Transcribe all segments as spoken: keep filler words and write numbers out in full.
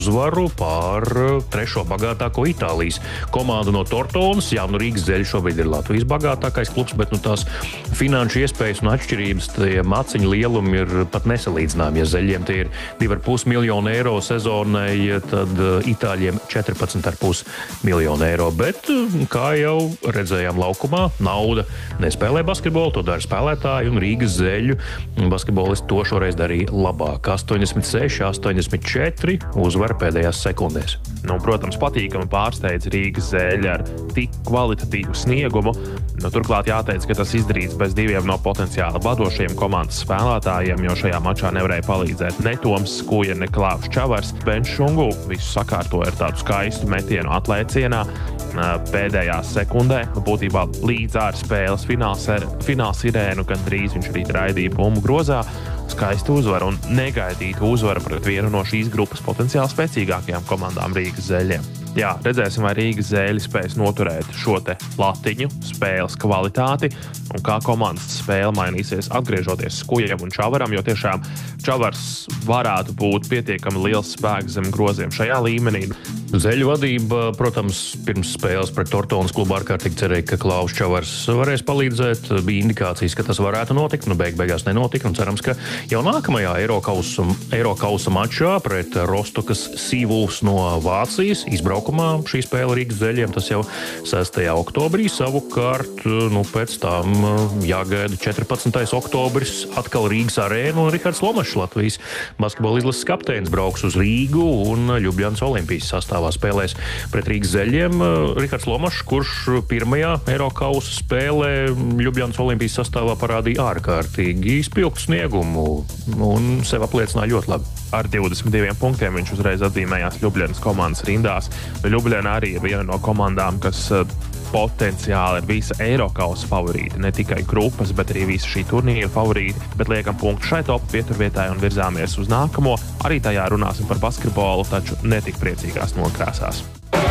uzvaru pār trešo bagātāko Itālijas komandu no Tortonas. Jā, nu Rīgas Zeļi šobrīd ir Latvijas bagātākais klubs, bet nu tās finanšu iespējas un atšķirības, tie maciņu lielumi ir pat nesalīdzināmi. Ja Zeļiem tie ir divi ar pus miljonu eiro sezonai, tad Itāļiem četrpadsmit ar pus miljonu eiro. Bet, kā jau redzējām laukumā, nauda nespēlē basketbolu, to dara spēlētāji, un Rīgas Zeļu basketbolisti to šoreiz darīja labāk. astoņdesmit seši astoņdesmit četri uzvar pēdējās sekundēs. Nu, protams, patīkami pārsteidz Rīgas Zeļi ar tik kvalitatīvu sniegumu. Nu, turklāt jāteic, ka tas izdarīts bez diviem no potenciāli vadošajiem komandas spēlētājiem, jo šajā mačā nevarēja palīdzēt ne Toms Skuja, ne Klāvs Čavars. Benš Šungu visu sakārtoja ar tādu skaistu metienu atlēcienā pēdējā sekundē. Būtībā līdz ar spēles fināla sirēnu gandrīz viņš arī raidīja bumbu grozā. Skaista uzvara un negaidīta uzvara pret vienu no šīs grupas potenciāli spēcīgākajām komandām Rīgas Zeļiem. Jā, redzēsim, vai Rīgas Zeļi spēs noturēt šo te latiņu, spēles kvalitāti un kā komandas spēle mainīsies atgriežoties Skujam un Čavaram, jo tiešām Čavars varētu būt pietiekami liels spēks zem groziem šajā līmenī. Zeļu vadība, protams, pirms spēles pret Tortonas klubu ārkārtīgi cerēja, ka Klaus Čavars varēs palīdzēt. Bija indikācijas, ka tas varētu notikt, nu beig beigās nenotika, un cerams, ka jau nākamajā Eirokausa, Eirokausa mačā pret Rostokas Seawolves no Vācijas izbraukumā šī spēle Rīgas Zeļiem, tas jau sestajā oktobrī, savukārt, nu pēc tam jāgaida četrpadsmitais oktobris, atkal Rīgas arēna, un Rihards Lomašs, Latvijas basketbola izlases kapteinis, brauks uz Rīgu un Ļubļanas Olimpijas sastāvā spēlēs pret Rīgas Zeļiem. Rihards Lomašs, kurš pirmajā Eirokausa spēlē Ļubļanas Olimpijas sastāvā parādīja ārkārtīgi izpilgtu sniegumu un sev apliecināja ļoti labi. Ar divdesmit diviem punktiem viņš uzreiz atzīmējās Ļubļanas komandas rindās. Ļubļana arī ir viena no komandām, kas potenciāli ir visa Eirokausa favorīti, ne tikai grupas, bet arī visa šī turnīra favorīti, bet liekam punktu šai top pieturvietai un virzāmies uz nākamo. Arī tajā runāsim par basketbolu, taču netik priecīgās nokrāsās.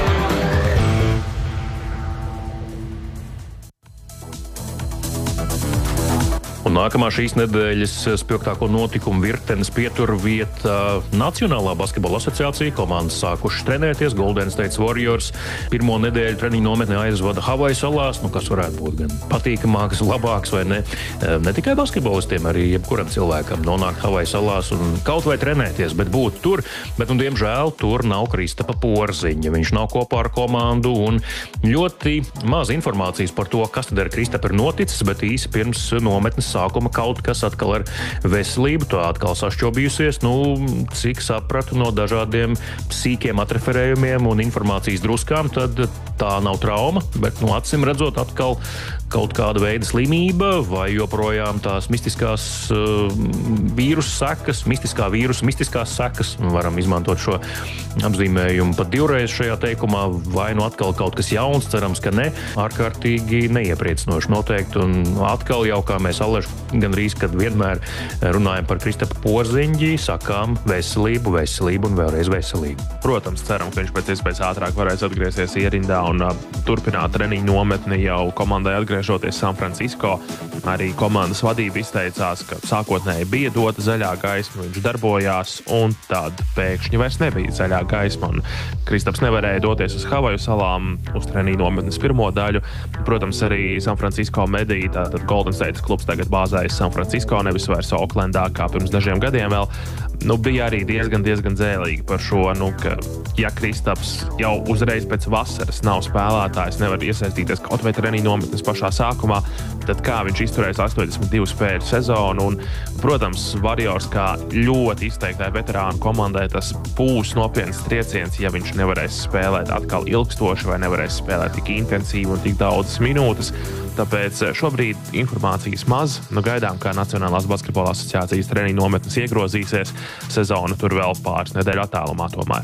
Un nākamā šīs nedēļas spilgtāko notikumu virtenes pieturvieta Nacionālā basketbola asociācija. Komandas sākušas trenēties. Golden State Warriors pirmo nedēļu treniņu nometni aizvada Havaju salās, nu kas varētu būt gan patīkamāks, labāks vai ne. Ne tikai basketbolistiem, arī jebkuram cilvēkam nonākt Havaju salās un kaut vai trenēties, bet būt tur. Bet, nu, diemžēl, tur nav Kristapa Porziņa. Viņš nav kopā ar komandu un ļoti maz informācijas par to, kas tad ar Kristapu ir noticis, bet īsi pirms nometnes sākuma kaut kas atkal ar veselību, tā atkal sašķobījusies. Nu, cik sapratu no dažādiem sīkiem atreferējumiem un informācijas druskām, tad tā nav trauma, bet, nu, acim redzot atkal kaut kāda veida slimība vai joprojām tās mistiskās uh, vīrusu sekas, mistiskā vīrusa, mistiskās sekas. Varam izmantot šo apzīmējumu pat divreiz šajā teikumā, vai nu atkal kaut kas jauns, cerams, ka ne. Ārkārtīgi neiepriecinoši noteikti, un atkal jau, kā mēs Aleši gandrīz, kad vienmēr runājam par Kristapu Porziņģi, sakām veselību, veselību un vēlreiz veselību. Protams, ceram, ka viņš pēc iespējas ātrāk varēs atgriezties ierindā un uh, turpināt treniņu nometni jau komandai atgriežoties San Francisco. Arī komandas vadība izteicās, ka sākotnēji bija dota zaļā gaisma, viņš darbojās, un tad pēkšņi vairs nebija zaļā gaisma. Un Kristaps nevarēja doties uz Havaju salām uz treniņu nometnes pirmo daļu. Protams, arī San Francisco medija, tātad Golden State klubs tagad bāzējas San Francisco, nevis vairs Oklendā, kā pirms dažiem gadiem vēl. Nu, bija arī diezgan, diezgan dzēlīgi par šo, nu, ka ja Kristaps jau uzreiz pēc vasaras nav spēlētājs, nevar iesaistīties kaut vai treniņu nometnes pašā sākumā, tad kā viņš izturēs astoņdesmit divu spēļu sezonu. Un, protams, Warriors kā ļoti izteiktai veterānu komandai tas būs nopietns trieciens, ja viņš nevarēs spēlēt atkal ilgstoši vai nevarēs spēlēt tik intensīvi un tik daudzas minūtes. Tāpēc šobrīd informācijas maz. Nu, gaidām, kā Nacionālās basketbola asociācijas treniņu nometnes iegrozīsies. Sezona tur vēl pāris nedēļu attālumā tomēr.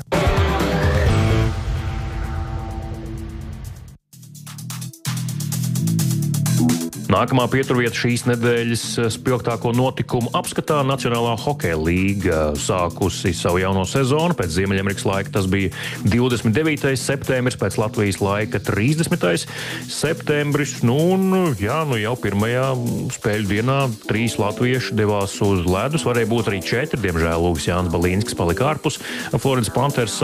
Nākamā pieturvieta šīs nedēļas spilgtāko notikumu apskatā Nacionālā hokeja līga sākusi savu jauno sezonu. Pēc Ziemeļamerikas laika tas bija divdesmit devītais septembris, pēc Latvijas laika trīsdesmitais septembris. Nu, un, jā, nu jau pirmajā spēļu dienā trīs latvieši devās uz ledus. Varēja būt arī četri, diemžēl Lūgs Jānis Balīnskis palika ārpus Floridas Panthers